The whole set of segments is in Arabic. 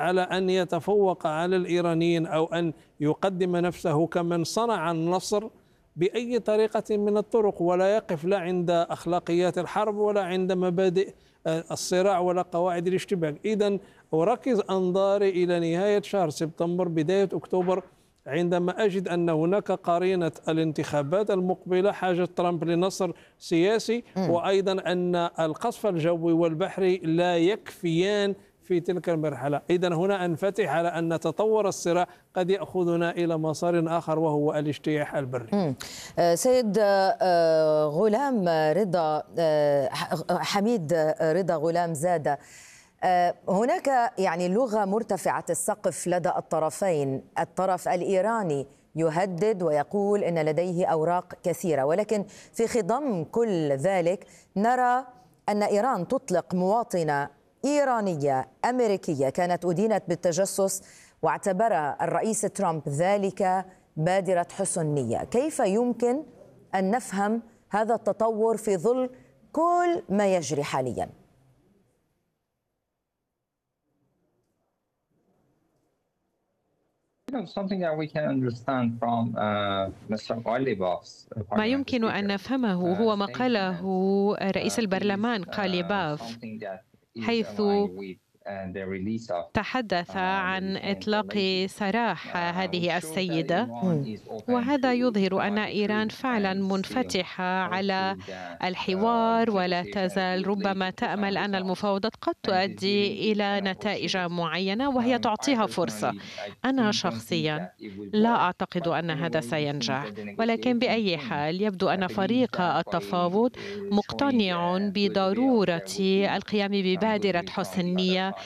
على أن يتفوق على الإيرانيين أو أن يقدم نفسه كمن صنع النصر بأي طريقة من الطرق، ولا يقف لا عند أخلاقيات الحرب ولا عند مبادئ الصراع ولا قواعد الاشتباك. إذن أركز أنظاري إلى نهاية شهر سبتمبر بداية أكتوبر، عندما أجد أن هناك قرينة الانتخابات المقبلة، حاجة ترامب لنصر سياسي، وأيضا أن القصف الجوي والبحري لا يكفيان في تلك المرحلة. إذن هنا أنفتح على أن تطور الصراع قد يأخذنا إلى مسار آخر وهو الاجتياح البري. سيد غلام رضا، حميد رضا غلام زادة، هناك يعني لغة مرتفعة السقف لدى الطرفين. الطرف الإيراني يهدد ويقول إن لديه أوراق كثيرة، ولكن في خضم كل ذلك نرى أن إيران تطلق مواطنة إيرانية أمريكية كانت أدينت بالتجسس، واعتبر الرئيس ترامب ذلك بادرة حسن نية. كيف يمكن أن نفهم هذا التطور في ظل كل ما يجري حالياً؟ ما يمكن أن نفهمه هو ما قاله رئيس البرلمان غاليباف، حيث تحدث عن إطلاق سراح هذه السيدة، وهذا يظهر أن إيران فعلا منفتحة على الحوار ولا تزال ربما تأمل أن المفاوضات قد تؤدي إلى نتائج معينة وهي تعطيها فرصة. أنا شخصيا لا أعتقد أن هذا سينجح، ولكن بأي حال يبدو أن فريق التفاوض مقتنع بضرورة القيام ببادرة حسن نية،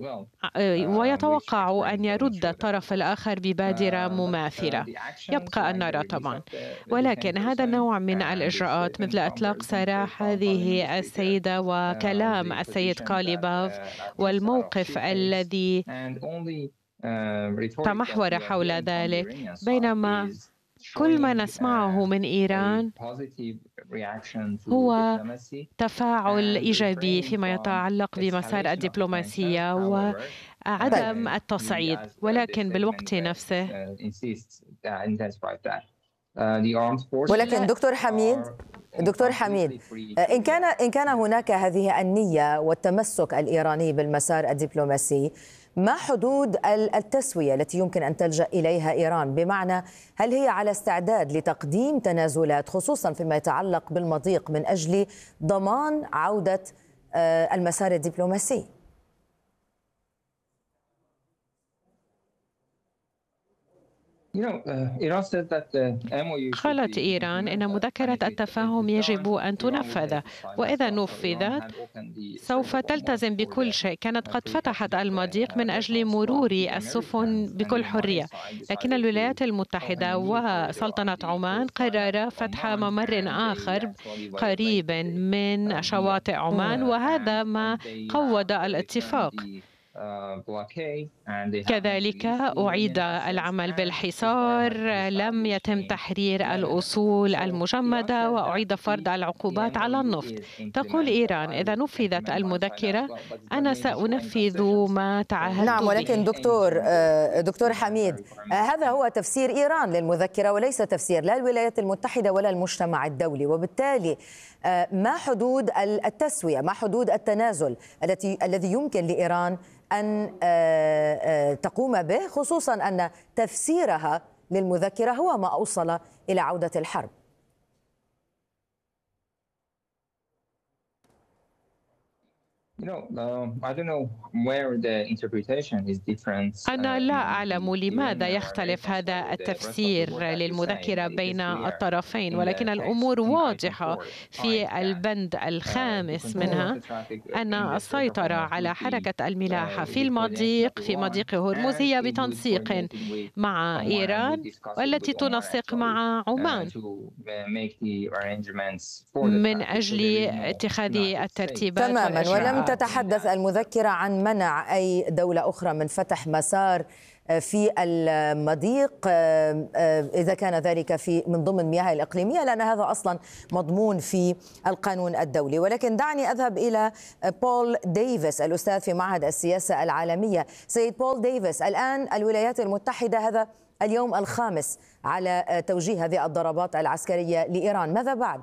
ويتوقع أن يرد الطرف الآخر ببادرة مماثلة. يبقى أن نرى طبعا، ولكن هذا النوع من الإجراءات مثل إطلاق سراح هذه السيدة وكلام السيد غاليباف والموقف الذي تمحور حول ذلك، بينما كل ما نسمعه من إيران هو تفاعل إيجابي فيما يتعلق بمسار الدبلوماسية وعدم التصعيد، ولكن بالوقت نفسه. ولكن دكتور حميد، إن كان هناك هذه النية والتمسك الإيراني بالمسار الدبلوماسي، ما حدود التسوية التي يمكن أن تلجأ إليها إيران؟ بمعنى، هل هي على استعداد لتقديم تنازلات خصوصا فيما يتعلق بالمضيق من أجل ضمان عودة المسار الدبلوماسي؟ قالت إيران إن مذكرة التفاهم يجب أن تنفذ، وإذا نفذت سوف تلتزم بكل شيء. كانت قد فتحت المضيق من أجل مرور السفن بكل حرية، لكن الولايات المتحدة وسلطنة عمان قرر فتح ممر آخر قريب من شواطئ عمان، وهذا ما قوض الاتفاق. كذلك أعيد العمل بالحصار، لم يتم تحرير الأصول المجمدة، وأعيد فرض العقوبات على النفط. تقول إيران إذا نفذت المذكرة أنا سأنفذ ما تعهدت نعم، ولكن به. دكتور حميد، هذا هو تفسير إيران للمذكرة وليس تفسير لا الولايات المتحدة ولا المجتمع الدولي، وبالتالي ما حدود التسوية، ما حدود التنازل الذي يمكن لإيران أن تقوم به، خصوصا أن تفسيرها للمذكرة هو ما أوصل إلى عودة الحرب؟ أنا لا أعلم لماذا يختلف هذا التفسير للمذكرة بين الطرفين، ولكن الأمور واضحة في البند الخامس منها أن السيطرة على حركة الملاحة في مضيق هرمز هي بتنسيق مع إيران والتي تنسق مع عمان من أجل اتخاذ الترتيبات تماما، ولم تتحدث المذكرة عن منع أي دولة أخرى من فتح مسار في المضيق إذا كان ذلك من ضمن المياه الإقليمية، لأن هذا أصلا مضمون في القانون الدولي. ولكن دعني أذهب إلى بول ديفيس الأستاذ في معهد السياسة العالمية. سيد بول ديفيس، الآن الولايات المتحدة هذا اليوم الخامس على توجيه هذه الضربات العسكرية لإيران، ماذا بعد؟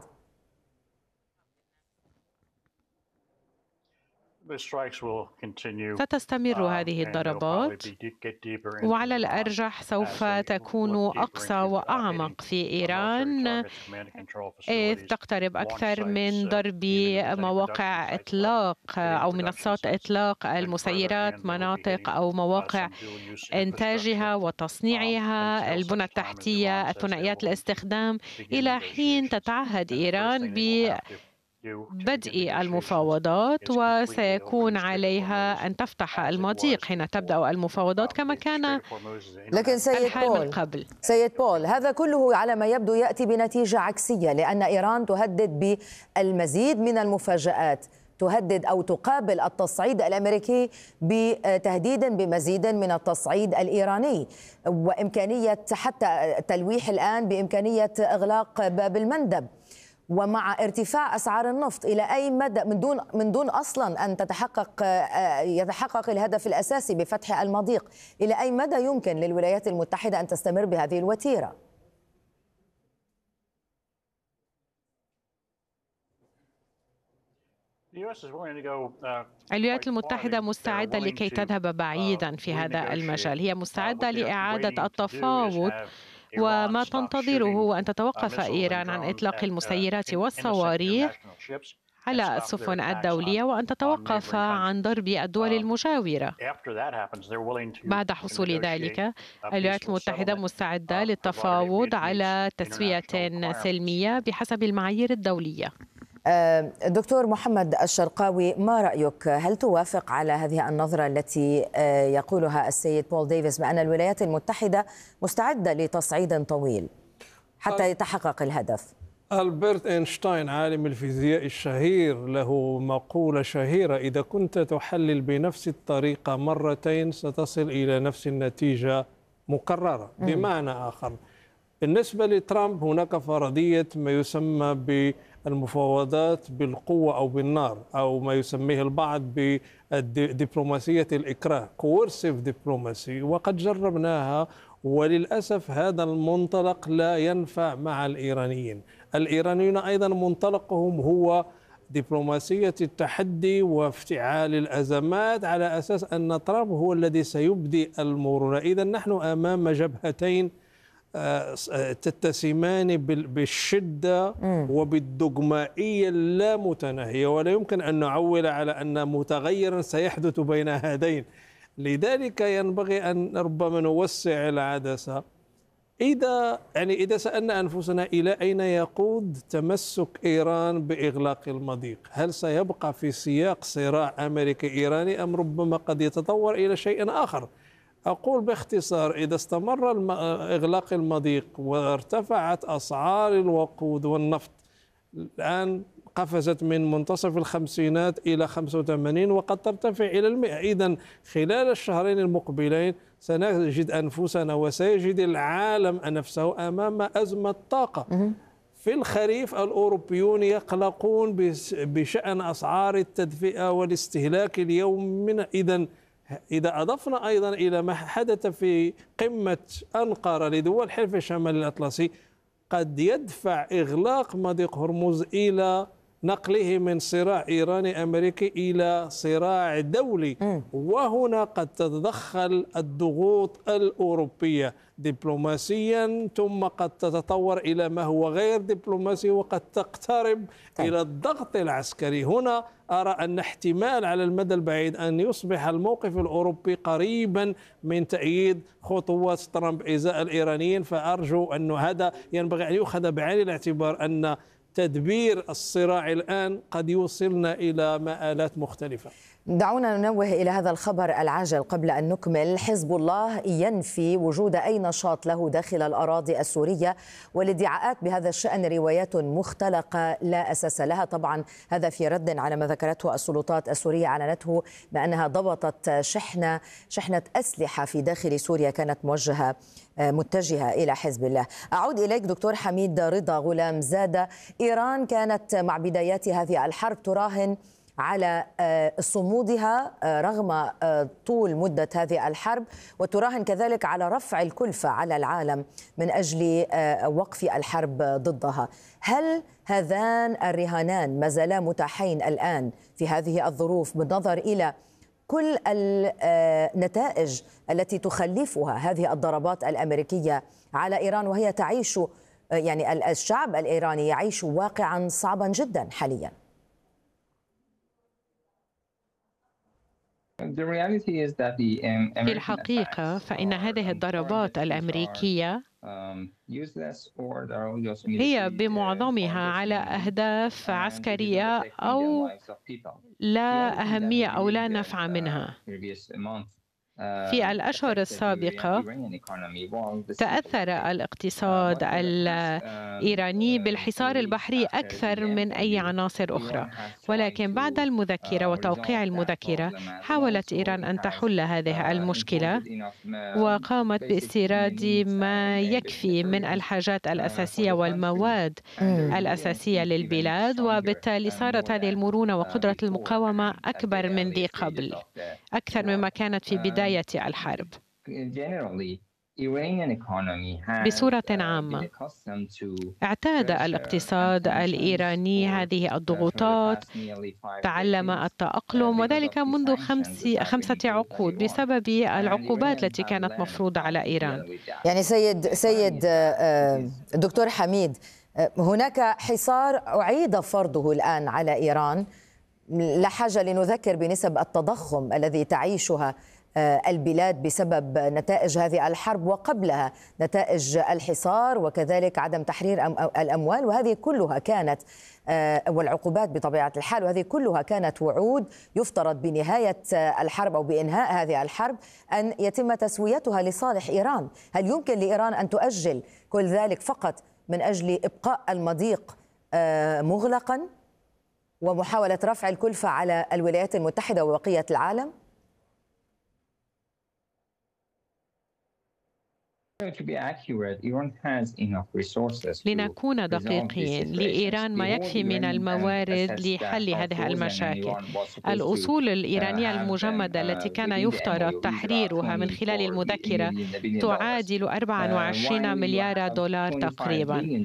ستستمر هذه الضربات، وعلى الأرجح سوف تكون أقصى وأعمق في إيران، إذ تقترب أكثر من ضرب مواقع إطلاق أو منصات إطلاق المسيرات، مناطق أو مواقع إنتاجها وتصنيعها، البنى التحتية، الثنائيات الاستخدام، إلى حين تتعهد إيران بدء المفاوضات، وسيكون عليها أن تفتح المضيق حين تبدأ المفاوضات كما كان لكن الحال من قبل. سيد بول، هذا كله على ما يبدو يأتي بنتيجة عكسية، لأن إيران تهدد بالمزيد من المفاجآت، تهدد أو تقابل التصعيد الأمريكي بتهديد بمزيد من التصعيد الإيراني، وإمكانية حتى تلويح الآن بإمكانية إغلاق باب المندب. ومع ارتفاع أسعار النفط إلى أي مدى من دون أصلا أن يتحقق الهدف الأساسي بفتح المضيق، إلى أي مدى يمكن للولايات المتحدة أن تستمر بهذه الوتيرة؟ الولايات المتحدة مستعدة لكي تذهب بعيدا في هذا المجال، هي مستعدة لإعادة التفاوض، وما تنتظره هو أن تتوقف إيران عن إطلاق المسيرات والصواريخ على السفن الدولية، وأن تتوقف عن ضرب الدول المجاورة. بعد حصول ذلك الولايات المتحدة مستعدة للتفاوض على تسوية سلمية بحسب المعايير الدولية. دكتور محمد الشرقاوي، ما رأيك؟ هل توافق على هذه النظرة التي يقولها السيد بول ديفيس بأن الولايات المتحدة مستعدة لتصعيد طويل حتى يتحقق الهدف؟ ألبرت أينشتاين عالم الفيزياء الشهير له مقولة شهيرة: إذا كنت تحلل بنفس الطريقة مرتين ستصل إلى نفس النتيجة مكررة. بمعنى آخر، بالنسبة لترامب هناك فرضية ما يسمى بالمفاوضات بالقوة أو بالنار، أو ما يسميه البعض بدبلوماسية الإكراه، coercive diplomacy، وقد جربناها، وللأسف هذا المنطلق لا ينفع مع الإيرانيين. الإيرانيون أيضا منطلقهم هو دبلوماسية التحدي وافتعال الأزمات على أساس أن ترامب هو الذي سيبدي المرونة. إذا نحن أمام جبهتين تتسمان بالشدة وبالدغمائية اللامتناهية، ولا يمكن أن نعول على أن متغيرا سيحدث بين هذين. لذلك ينبغي أن ربما نوسع العدسة. إذا سألنا أنفسنا إلى أين يقود تمسك إيران بإغلاق المضيق، هل سيبقى في سياق صراع أمريكي إيراني أم ربما قد يتطور إلى شيء آخر؟ أقول باختصار: إذا استمر إغلاق المضيق وارتفعت أسعار الوقود والنفط، الآن قفزت من منتصف الخمسينات إلى 85 وقد ترتفع إلى 100، إذن خلال الشهرين المقبلين سنجد أنفسنا وسيجد العالم نفسه أمام أزمة طاقة. في الخريف الأوروبيون يقلقون بشأن أسعار التدفئة والاستهلاك اليومي. إذا أضفنا أيضا إلى ما حدث في قمة أنقرة لدول حلف الشمال الأطلسي، قد يدفع إغلاق مضيق هرمز إلى نقله من صراع إيراني أمريكي إلى صراع دولي، وهنا قد تتدخل الضغوط الأوروبية دبلوماسيا، ثم قد تتطور إلى ما هو غير دبلوماسي، وقد تقترب إلى الضغط العسكري. هنا أرى أن احتمال على المدى البعيد أن يصبح الموقف الأوروبي قريبا من تأييد خطوات ترامب إزاء الإيرانيين. فأرجو أن هذا ينبغي أن يؤخذ بعين الاعتبار، أن تدبير الصراع الآن قد يوصلنا إلى مآلات مختلفة. دعونا ننوه إلى هذا الخبر العاجل قبل أن نكمل. حزب الله ينفي وجود أي نشاط له داخل الأراضي السورية، والادعاءات بهذا الشأن روايات مختلقة لا أساس لها. طبعا هذا في رد على ما ذكرته السلطات السورية، أعلنته بأنها ضبطت شحنة أسلحة في داخل سوريا كانت متجهة إلى حزب الله. أعود إليك دكتور حميد رضا غلام زادة. إيران كانت مع بدايات هذه الحرب تراهن على صمودها رغم طول مدة هذه الحرب، وتراهن كذلك على رفع الكلفة على العالم من أجل وقف الحرب ضدها. هل هذان الرهانان ما زالا متاحين الآن في هذه الظروف بالنظر إلى كل النتائج التي تخلفها هذه الضربات الأمريكية على إيران، وهي تعيش، يعني الشعب الإيراني يعيش واقعا صعبا جدا حاليا؟ في الحقيقة فإن هذه الضربات الأمريكية هي بمعظمها على أهداف عسكرية أو لا أهمية أو لا نفع منها. في الأشهر السابقة تأثر الاقتصاد الإيراني بالحصار البحري أكثر من أي عناصر أخرى، ولكن بعد المذكرة وتوقيع المذكرة حاولت إيران أن تحل هذه المشكلة، وقامت باستيراد ما يكفي من الحاجات الأساسية والمواد الأساسية للبلاد، وبالتالي صارت هذه المرونة وقدرة المقاومة أكبر من ذي قبل، أكثر مما كانت في بداية الحرب. بصورة عامة اعتاد الاقتصاد الإيراني هذه الضغوطات، تعلم التأقلم، وذلك منذ 5 عقود بسبب العقوبات التي كانت مفروضة على إيران. يعني سيد دكتور حميد، هناك حصار أعيد فرضه الآن على إيران، لا حاجة لنذكر بنسب التضخم الذي تعيشها البلاد بسبب نتائج هذه الحرب، وقبلها نتائج الحصار وكذلك عدم تحرير الأموال، وهذه كلها كانت والعقوبات بطبيعة الحال، وهذه كلها كانت وعود يفترض بنهاية الحرب أو بإنهاء هذه الحرب أن يتم تسويتها لصالح إيران. هل يمكن لإيران أن تؤجل كل ذلك فقط من أجل إبقاء المضيق مغلقا ومحاولة رفع الكلفة على الولايات المتحدة وبقية العالم؟ لنكون دقيقين، لإيران ما يكفي من الموارد لحل هذه المشاكل. الأصول الإيرانية المجمدة التي كان يفترض تحريرها من خلال المذكرة تعادل 24 مليار دولار تقريبا،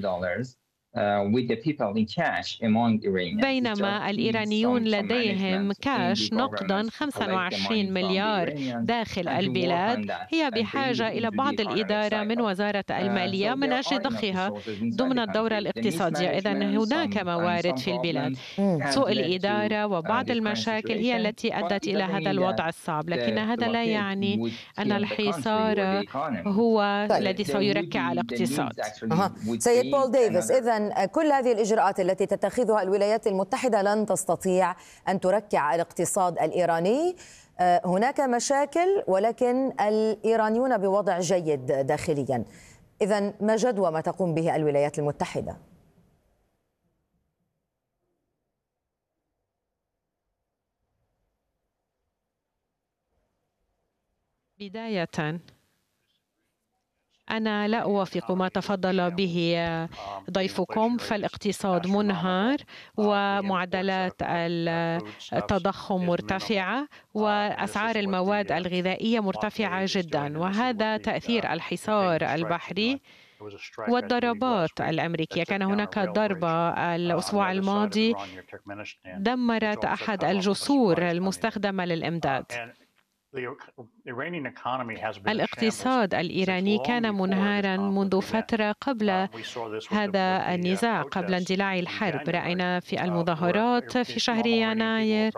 بينما الإيرانيون لديهم كاش نقدا 25 مليار داخل البلاد هي بحاجة إلى بعض الإدارة من وزارة المالية من أجل ضخها ضمن الدورة الاقتصادية. إذن هناك موارد في البلاد، سوء الإدارة وبعض المشاكل هي التي أدت إلى هذا الوضع الصعب، لكن هذا لا يعني أن الحصار هو الذي سيركع الاقتصاد. سيد بول ديفيس، إذن كل هذه الإجراءات التي تتخذها الولايات المتحدة لن تستطيع أن تركع الاقتصاد الإيراني. هناك مشاكل ولكن الإيرانيون بوضع جيد داخليا. إذن ما جدوى ما تقوم به الولايات المتحدة؟ بداية أنا لا أوافق ما تفضل به ضيفكم، فالاقتصاد منهار ومعدلات التضخم مرتفعة وأسعار المواد الغذائية مرتفعة جدا، وهذا تأثير الحصار البحري والضربات الأمريكية. كان هناك ضربة الأسبوع الماضي دمرت أحد الجسور المستخدمة للإمداد. الاقتصاد الإيراني كان منهارا منذ فترة قبل هذا النزاع، قبل اندلاع الحرب. رأينا في المظاهرات في شهر يناير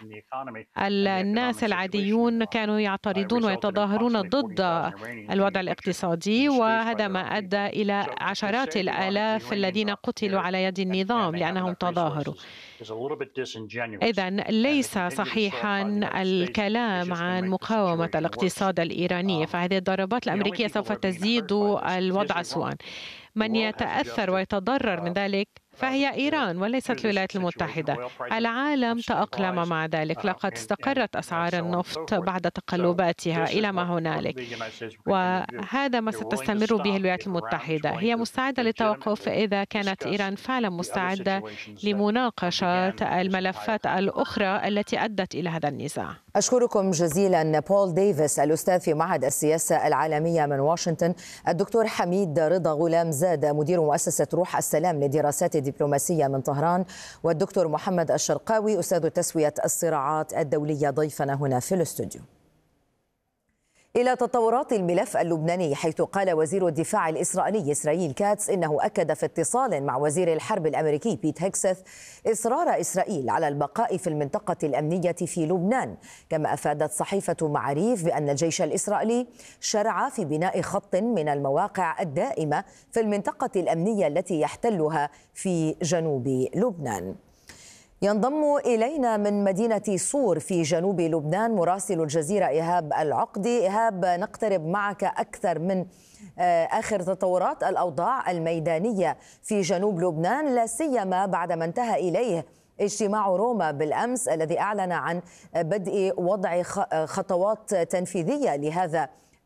الناس العاديون كانوا يعترضون ويتظاهرون ضد الوضع الاقتصادي، وهذا ما أدى إلى عشرات الآلاف الذين قتلوا على يد النظام لأنهم تظاهروا. إذن ليس صحيحا الكلام عن مقاومة الاقتصاد الإيراني، فهذه الضربات الأمريكية سوف تزيد الوضع سوءا. من يتأثر ويتضرر من ذلك فهي إيران وليست الولايات المتحدة. العالم تأقلم مع ذلك، لقد استقرت أسعار النفط بعد تقلباتها إلى ما هنالك، وهذا ما ستستمر به الولايات المتحدة. هي مستعدة للتوقف إذا كانت إيران فعلا مستعدة لمناقشة الملفات الأخرى التي أدت إلى هذا النزاع. أشكركم جزيلا بول ديفيس الأستاذ في معهد السياسة العالمية من واشنطن، الدكتور حميد رضا غلام زاد مدير مؤسسة روح السلام للدراسات الدبلوماسية من طهران، والدكتور محمد الشرقاوي أستاذ تسوية الصراعات الدولية ضيفنا هنا في الاستوديو. إلى تطورات الملف اللبناني، حيث قال وزير الدفاع الإسرائيلي إسرائيل كاتس إنه أكد في اتصال مع وزير الحرب الأمريكي بيت هيكسث إصرار إسرائيل على البقاء في المنطقة الأمنية في لبنان. كما أفادت صحيفة معاريف بأن الجيش الإسرائيلي شرع في بناء خط من المواقع الدائمة في المنطقة الأمنية التي يحتلها في جنوب لبنان. ينضم إلينا من مدينة صور في جنوب لبنان مراسل الجزيرة إيهاب العقدي. إيهاب، نقترب معك أكثر من آخر تطورات الأوضاع الميدانية في جنوب لبنان، لا سيما بعدما انتهى إليه اجتماع روما بالأمس الذي أعلن عن بدء وضع خطوات تنفيذية لهذا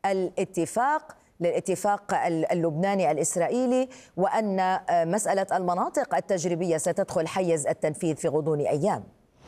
للاتفاق اللبناني الإسرائيلي، وأن مسألة المناطق التجريبية ستدخل حيز التنفيذ في غضون أيام.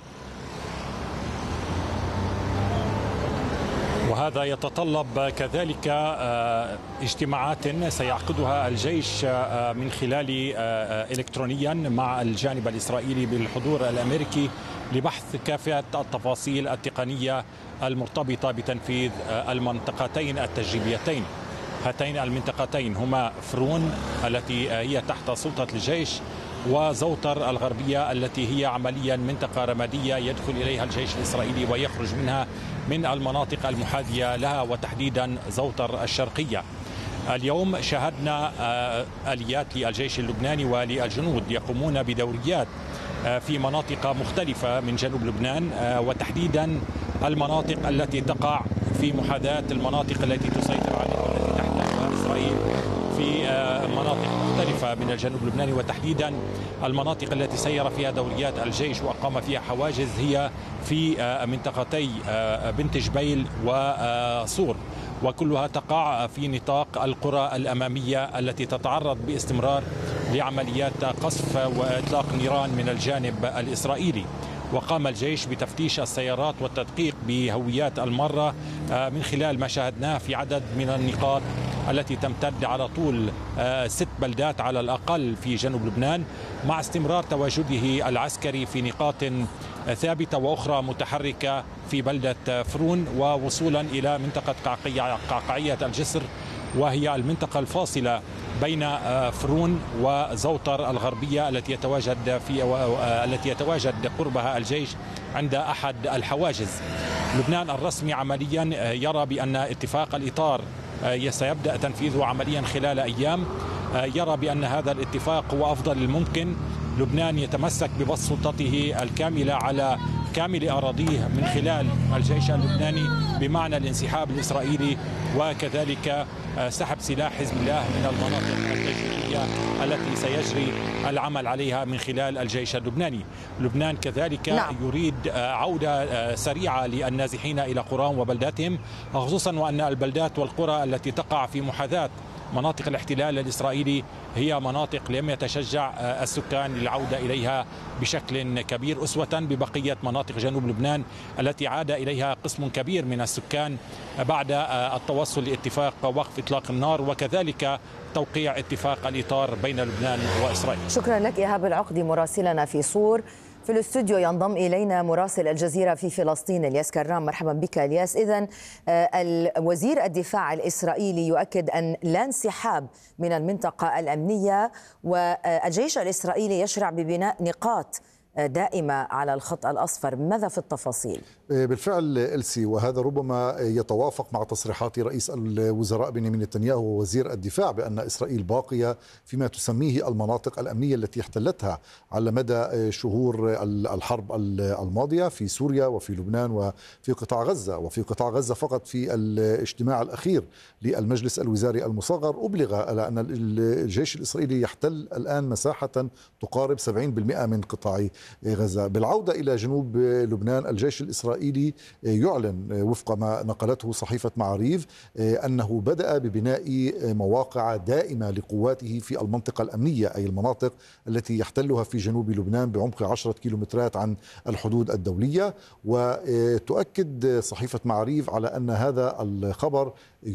وهذا يتطلب كذلك اجتماعات سيعقدها الجيش من خلال إلكترونيا مع الجانب الإسرائيلي بالحضور الأمريكي لبحث كافة التفاصيل التقنية المرتبطة بتنفيذ المنطقتين التجريبيتين. هاتين المنطقتين هما فرون التي هي تحت سلطة الجيش، وزوتر الغربية التي هي عمليا منطقة رمادية يدخل إليها الجيش الإسرائيلي ويخرج منها من المناطق المحاذية لها، وتحديدا زوتر الشرقية. اليوم شاهدنا آليات للجيش اللبناني وللجنود يقومون بدوريات في مناطق مختلفة من جنوب لبنان، وتحديدا المناطق التي تقع في محاذاة المناطق التي تسيطر عليها والتي تحتلها إسرائيل في مناطق مختلفة من الجنوب اللبناني، وتحديدا المناطق التي سير فيها دوريات الجيش وأقام فيها حواجز هي في منطقتي بنت جبيل وصور، وكلها تقع في نطاق القرى الأمامية التي تتعرض باستمرار لعمليات قصف وإطلاق نيران من الجانب الإسرائيلي. وقام الجيش بتفتيش السيارات والتدقيق بهويات المارة من خلال ما شاهدناه في عدد من النقاط التي تمتد على طول 6 بلدات على الأقل في جنوب لبنان، مع استمرار تواجده العسكري في نقاط ثابتة وأخرى متحركة في بلدة فرون، ووصولا إلى منطقة قعقعية الجسر، وهي المنطقة الفاصلة بين فرون وزوتر الغربية التي يتواجد قربها الجيش عند أحد الحواجز. لبنان الرسمي عمليا يرى بأن اتفاق الإطار سيبدأ تنفيذه عمليا خلال أيام، يرى بأن هذا الاتفاق هو أفضل الممكن. لبنان يتمسك ببسط سلطته الكاملة على كامل أراضيه من خلال الجيش اللبناني بمعنى الانسحاب الإسرائيلي، وكذلك سحب سلاح حزب الله من المناطق التجريبية التي سيجري العمل عليها من خلال الجيش اللبناني. لبنان كذلك يريد عودة سريعة للنازحين إلى قراهم وبلداتهم، خصوصا وأن البلدات والقرى التي تقع في محاذاة مناطق الاحتلال الإسرائيلي هي مناطق لم يتشجع السكان للعودة إليها بشكل كبير، أسوة ببقية مناطق جنوب لبنان التي عاد إليها قسم كبير من السكان بعد التوصل لاتفاق وقف إطلاق النار، وكذلك توقيع اتفاق الإطار بين لبنان وإسرائيل. شكرا لك إيهاب العقدي مراسلنا في صور. في الاستوديو ينضم إلينا مراسل الجزيرة في فلسطين الياس كرام. مرحبا بك الياس. إذن وزير الدفاع الإسرائيلي يؤكد أن لا انسحاب من المنطقة الأمنية، والجيش الإسرائيلي يشرع ببناء نقاط دائمة على الخط الأصفر. ماذا في التفاصيل؟ بالفعل إلسي، وهذا ربما يتوافق مع تصريحات رئيس الوزراء بنيامين نتنياهو ووزير الدفاع بأن إسرائيل باقية فيما تسميه المناطق الأمنية التي احتلتها على مدى شهور الحرب الماضية في سوريا وفي لبنان وفي قطاع غزة. وفي قطاع غزة فقط في الاجتماع الأخير للمجلس الوزاري المصغر أبلغ على أن الجيش الإسرائيلي يحتل الآن مساحة تقارب 70% من قطاع غزة. بالعودة إلى جنوب لبنان، الجيش الإسرائيلي يعلن وفق ما نقلته صحيفة معاريف أنه بدأ ببناء مواقع دائمة لقواته في المنطقة الأمنية، أي المناطق التي يحتلها في جنوب لبنان بعمق 10 كيلومترات عن الحدود الدولية. وتؤكد صحيفة معاريف على أن هذا الخبر